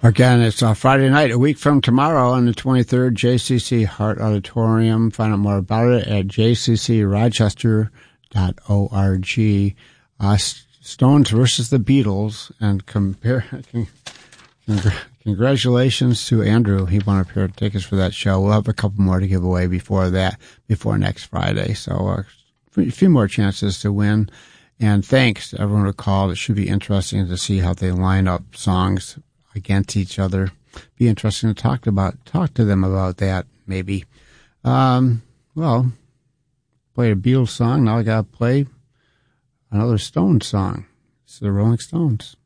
Again, it's Friday night, a week from tomorrow on the 23rd, JCC Hart Auditorium. Find out more about it at jccrochester.org. Stones versus the Beatles, and congratulations to Andrew. He won a pair of tickets for that show. We'll have a couple more to give away before next Friday. So a few more chances to win. And thanks to everyone who called. It should be interesting to see how they line up songs against each other. Be interesting to talk to them about that, maybe. Play a Beatles song. Now I got to play another Stones song. It's the Rolling Stones.